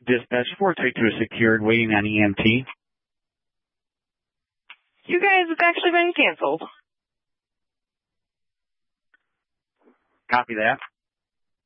Dispatch 432 is secured, waiting on EMT. You guys, it's actually been canceled. Copy that.